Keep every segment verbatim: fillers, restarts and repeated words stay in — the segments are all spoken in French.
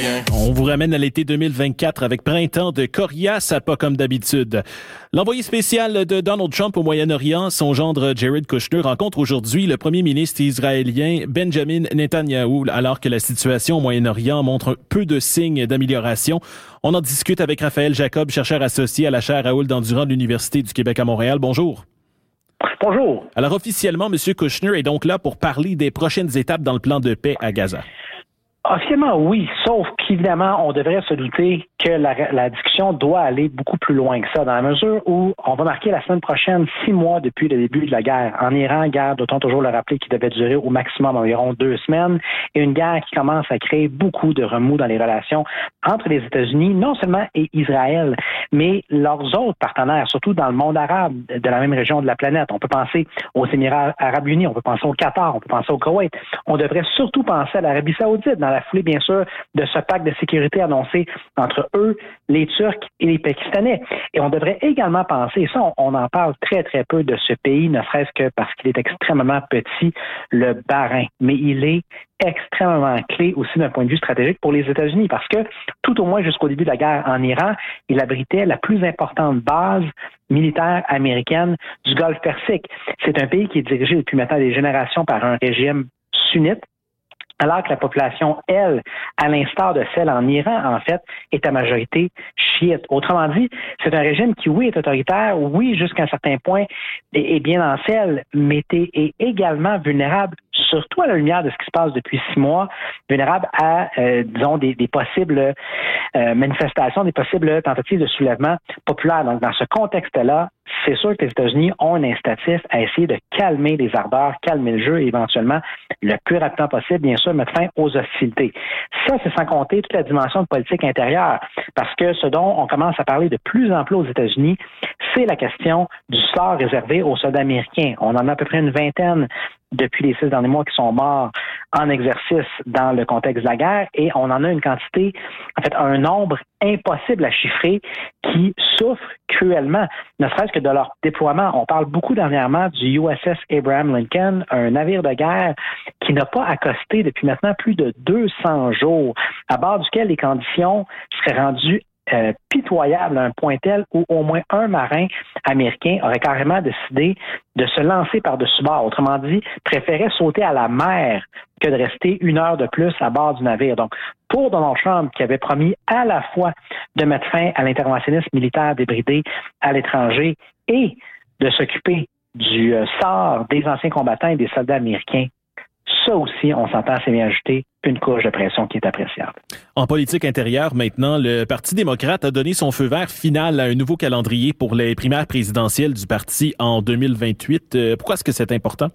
bien. On vous ramène à l'été deux mille vingt-quatre avec Printemps de coriace, pas comme d'habitude. L'envoyé spécial de Donald Trump au Moyen-Orient, son gendre Jared Kushner, rencontre aujourd'hui le premier ministre israélien Benjamin Netanyahou, alors que la situation au Moyen-Orient montre peu de signes d'amélioration. On en discute avec Raphaël Jacob, chercheur associé à la chaire Raoul Dandurand de l'Université du Québec à Montréal. Bonjour. Bonjour. Alors officiellement, M. Kushner est donc là pour parler des prochaines étapes dans le plan de paix à Gaza. Officiellement, oui, sauf qu'évidemment, on devrait se douter que la, la discussion doit aller beaucoup plus loin que ça, dans la mesure où on va marquer la semaine prochaine six mois depuis le début de la guerre. En Iran, guerre, doit-on toujours le rappeler, qui devait durer au maximum environ deux semaines, et une guerre qui commence à créer beaucoup de remous dans les relations entre les États-Unis, non seulement et Israël, mais leurs autres partenaires, surtout dans le monde arabe de la même région de la planète. On peut penser aux Émirats arabes unis, on peut penser au Qatar, on peut penser au Koweït. On devrait surtout penser à l'Arabie saoudite, dans la foulée, bien sûr, de ce pacte de sécurité annoncé entre eux, les Turcs et les Pakistanais. Et on devrait également penser, et ça, on, on en parle très, très peu de ce pays, ne serait-ce que parce qu'il est extrêmement petit, le Bahreïn. Mais il est extrêmement clé aussi d'un point de vue stratégique pour les États-Unis, parce que tout au moins jusqu'au début de la guerre en Iran, il abritait la plus importante base militaire américaine du Golfe Persique. C'est un pays qui est dirigé depuis maintenant des générations par un régime sunnite, alors que la population, elle, à l'instar de celle en Iran, en fait, est à majorité chiite. Autrement dit, c'est un régime qui, oui, est autoritaire, oui, jusqu'à un certain point, est, est bien en selle, mais est également vulnérable, surtout à la lumière de ce qui se passe depuis six mois, vulnérable à, euh, disons, des, des possibles euh, manifestations, des possibles tentatives de soulèvement populaire. Donc, dans ce contexte-là, c'est sûr que les États-Unis ont un incitatif à essayer de calmer les ardeurs, calmer le jeu et éventuellement, le plus rapidement possible, bien sûr, mettre fin aux hostilités. Ça, c'est sans compter toute la dimension de politique intérieure, parce que ce dont on commence à parler de plus en plus aux États-Unis, c'est la question du sort réservé aux soldats américains. On en a à peu près une vingtaine depuis les six derniers mois qui sont morts en exercice dans le contexte de la guerre, et on en a une quantité, en fait, un nombre impossible à chiffrer qui souffrent cruellement, ne serait-ce que de leur déploiement. On parle beaucoup dernièrement du U S S Abraham Lincoln, un navire de guerre qui n'a pas accosté depuis maintenant plus de deux cents jours, à bord duquel les conditions seraient rendues Euh, pitoyable à un point tel où au moins un marin américain aurait carrément décidé de se lancer par-dessus bord. Autrement dit, préférait sauter à la mer que de rester une heure de plus à bord du navire. Donc, pour Donald Trump, qui avait promis à la fois de mettre fin à l'interventionnisme militaire débridé à l'étranger et de s'occuper du euh, sort des anciens combattants et des soldats américains, ça aussi, on s'entend, c'est bien ajouter une couche de pression qui est appréciable. En politique intérieure, maintenant, le Parti démocrate a donné son feu vert final à un nouveau calendrier pour les primaires présidentielles du parti en deux mille vingt-huit. Euh, pourquoi est-ce que c'est important?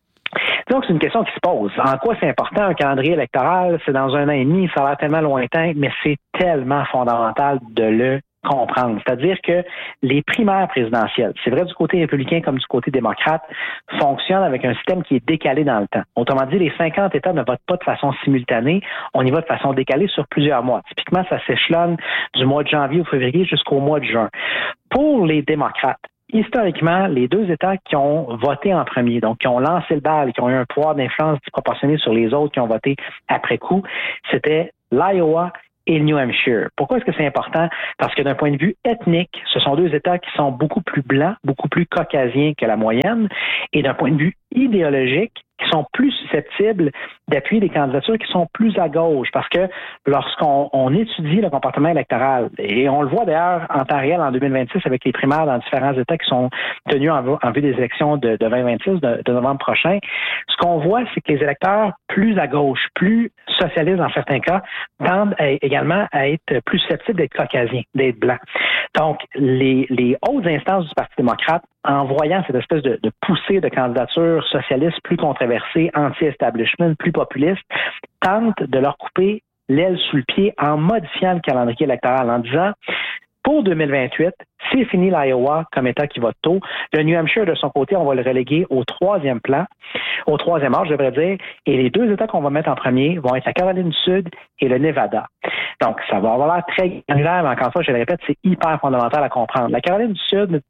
Donc, c'est une question qui se pose. En quoi c'est important un calendrier électoral? C'est dans un an et demi, ça a l'air tellement lointain, mais c'est tellement fondamental de le comprendre. C'est-à-dire que les primaires présidentielles, c'est vrai du côté républicain comme du côté démocrate, fonctionnent avec un système qui est décalé dans le temps. Autrement dit, les cinquante États ne votent pas de façon simultanée, on y va de façon décalée sur plusieurs mois. Typiquement, ça s'échelonne du mois de janvier au février jusqu'au mois de juin. Pour les démocrates, historiquement, les deux États qui ont voté en premier, donc qui ont lancé le bal, qui ont eu un pouvoir d'influence disproportionné sur les autres qui ont voté après coup, c'était l'Iowa et le New Hampshire. Pourquoi est-ce que c'est important? Parce que d'un point de vue ethnique, ce sont deux États qui sont beaucoup plus blancs, beaucoup plus caucasiens que la moyenne, et d'un point de vue idéologique, qui sont plus susceptibles d'appuyer des candidatures qui sont plus à gauche, parce que lorsqu'on on étudie le comportement électoral, et on le voit d'ailleurs en temps réel en deux mille vingt-six avec les primaires dans différents États qui sont tenus en, en vue des élections de, de vingt vingt-six, de, de novembre prochain, ce qu'on voit, c'est que les électeurs plus à gauche, plus socialistes dans certains cas, tendent à, également à être plus susceptibles d'être caucasiens, d'être blancs. Donc, les, les hautes instances du Parti démocrate, en voyant cette espèce de, de poussée de candidatures socialistes plus controversées, anti-establishment, plus populistes, tentent de leur couper l'aile sous le pied en modifiant le calendrier électoral, en disant, pour deux mille vingt-huit, c'est fini l'Iowa comme État qui vote tôt. Le New Hampshire, de son côté, on va le reléguer au troisième plan, au troisième âge, je devrais dire, et les deux États qu'on va mettre en premier vont être la Caroline du Sud et le Nevada. Donc, ça va avoir l'air très granulaire, mais encore une fois, je le répète, c'est hyper fondamental à comprendre. La Caroline du Sud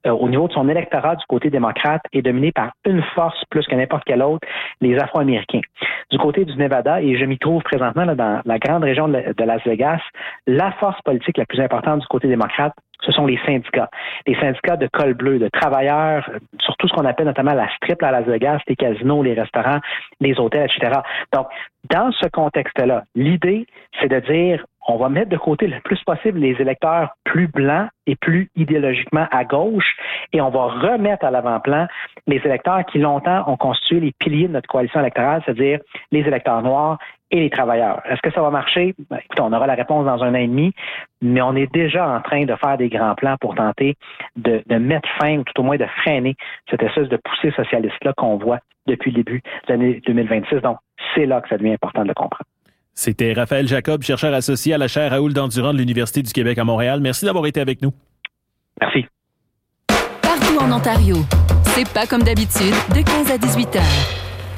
euh, au niveau de son électorat du côté démocrate, est dominé par une force plus que n'importe quelle autre, les Afro-Américains. Du côté du Nevada, et je m'y trouve présentement là, dans la grande région de, de Las Vegas, la force politique la plus importante du côté démocrate, ce sont les syndicats. Les syndicats de col bleu, de travailleurs, surtout ce qu'on appelle notamment la strip à Las Vegas, les casinos, les restaurants, les hôtels, et cetera. Donc, dans ce contexte-là, l'idée, c'est de dire, on va mettre de côté le plus possible les électeurs plus blancs et plus idéologiquement à gauche, et on va remettre à l'avant-plan les électeurs qui longtemps ont constitué les piliers de notre coalition électorale, c'est-à-dire les électeurs noirs et les travailleurs. Est-ce que ça va marcher? Ben, écoutez, on aura la réponse dans un an et demi, mais on est déjà en train de faire des grands plans pour tenter de, de mettre fin, ou tout au moins de freiner cette espèce de poussée socialiste-là qu'on voit depuis le début de l'année deux mille vingt-six. Donc, c'est là que ça devient important de le comprendre. C'était Raphaël Jacob, chercheur associé à la chaire Raoul Dandurand de l'Université du Québec à Montréal. Merci d'avoir été avec nous. Merci. Partout en Ontario, c'est pas comme d'habitude, de quinze à dix-huit heures.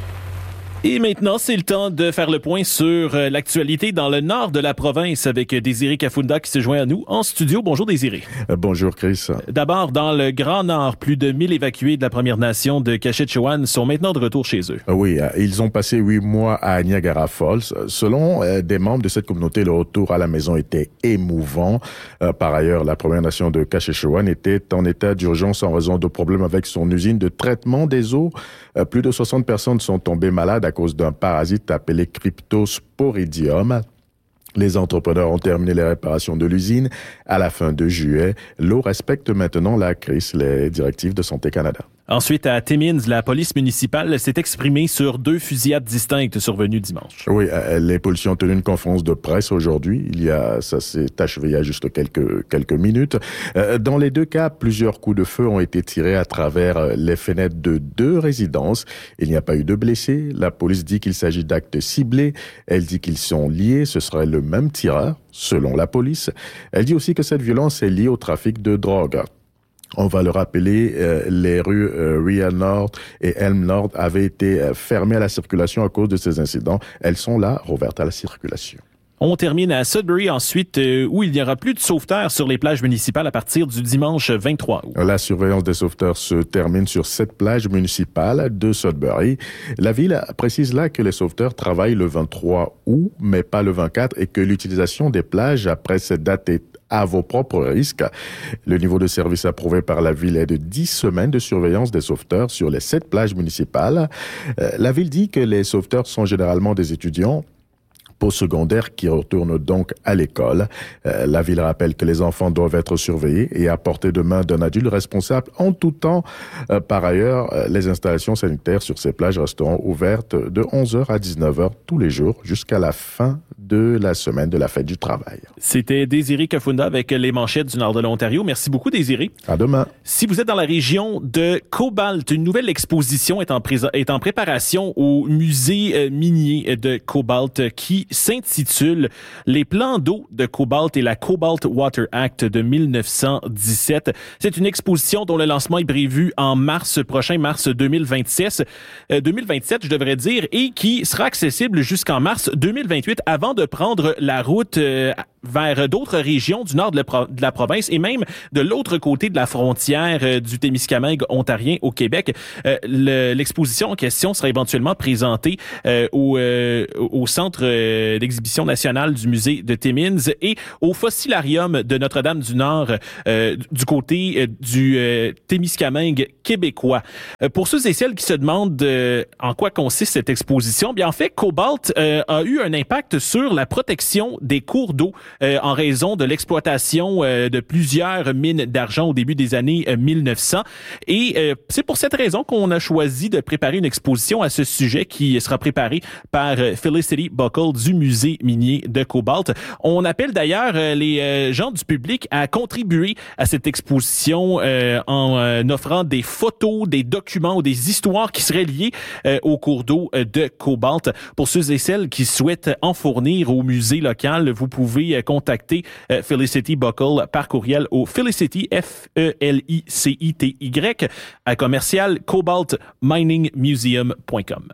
Et maintenant, c'est le temps de faire le point sur l'actualité dans le nord de la province avec Désiré Kafunda qui se joint à nous en studio. Bonjour Désiré. Euh, bonjour Chris. D'abord, dans le Grand Nord, plus de mille évacués de la Première Nation de Kashetchewan sont maintenant de retour chez eux. Oui, ils ont passé huit mois à Niagara Falls. Selon euh, des membres de cette communauté, le retour à la maison était émouvant. Euh, par ailleurs, la Première Nation de Kashetchewan était en état d'urgence en raison de problèmes avec son usine de traitement des eaux. Euh, plus de soixante personnes sont tombées malades à cause d'un parasite appelé Cryptosporidium. Les entrepreneurs ont terminé les réparations de l'usine à la fin de juillet. L'eau respecte maintenant la crise, les directives de Santé Canada. Ensuite, à Timmins, la police municipale s'est exprimée sur deux fusillades distinctes survenues dimanche. Oui, les policiers ont tenu une conférence de presse aujourd'hui. Il y a, ça s'est achevé il y a juste quelques, quelques minutes. Dans les deux cas, plusieurs coups de feu ont été tirés à travers les fenêtres de deux résidences. Il n'y a pas eu de blessés. La police dit qu'il s'agit d'actes ciblés. Elle dit qu'ils sont liés. Ce serait le même tireur, selon la police. Elle dit aussi que cette violence est liée au trafic de drogue. On va le rappeler, euh, les rues euh, Ria Nord et Elm Nord avaient été euh, fermées à la circulation à cause de ces incidents. Elles sont là, rouvertes à la circulation. On termine à Sudbury ensuite, euh, où il n'y aura plus de sauveteurs sur les plages municipales à partir du dimanche vingt-trois août. La surveillance des sauveteurs se termine sur cette plage municipale de Sudbury. La ville précise là que les sauveteurs travaillent le vingt-trois août, mais pas le vingt-quatre, et que l'utilisation des plages après cette date est à vos propres risques. Le niveau de service approuvé par la ville est de dix semaines de surveillance des sauveteurs sur les sept plages municipales. Euh, la ville dit que les sauveteurs sont généralement des étudiants postsecondaires qui retournent donc à l'école. Euh, la ville rappelle que les enfants doivent être surveillés et à portée de main d'un adulte responsable en tout temps. Euh, par ailleurs, euh, les installations sanitaires sur ces plages resteront ouvertes de onze heures à dix-neuf heures tous les jours jusqu'à la fin de la semaine de la fête du travail. C'était Désiré Kafunda avec les manchettes du nord de l'Ontario. Merci beaucoup Désiré. À demain. Si vous êtes dans la région de Cobalt, une nouvelle exposition est en, pré- est en préparation au musée minier de Cobalt qui s'intitule « Les plans d'eau de Cobalt et la Cobalt Water Act de dix-neuf cent dix-sept ». C'est une exposition dont le lancement est prévu en mars prochain, mars deux mille vingt-six, euh, deux mille vingt-sept, je devrais dire, et qui sera accessible jusqu'en mars deux mille vingt-huit avant de prendre la route euh, vers d'autres régions du nord de la, pro- de la province et même de l'autre côté de la frontière euh, du Témiscamingue ontarien au Québec. Euh, le, l'exposition en question sera éventuellement présentée euh, au, euh, au centre euh, d'exhibition nationale du musée de Timmins et au Fossilarium de Notre-Dame-du-Nord euh, du côté euh, du euh, Témiscamingue québécois. Euh, pour ceux et celles qui se demandent euh, en quoi consiste cette exposition, bien en fait, Cobalt euh, a eu un impact sur la protection des cours d'eau Euh, en raison de l'exploitation euh, de plusieurs mines d'argent au début des années euh, mille neuf cents. Et euh, c'est pour cette raison qu'on a choisi de préparer une exposition à ce sujet qui sera préparée par euh, Felicity Buckle du musée minier de Cobalt. On appelle d'ailleurs euh, les euh, gens du public à contribuer à cette exposition euh, en euh, offrant des photos, des documents ou des histoires qui seraient liées euh, au cours d'eau euh, de Cobalt. Pour ceux et celles qui souhaitent en fournir au musée local, vous pouvez contacter euh, Felicity Buckle par courriel au Felicity, F E L I C I T Y, à commercial cobalt mining museum point com.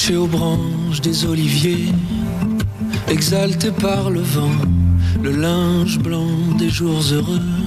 accroché aux branches des oliviers, exalté par le vent, le linge blanc des jours heureux.